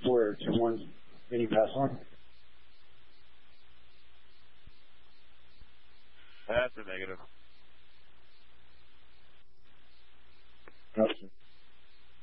where someone's getting passed on? That's a negative.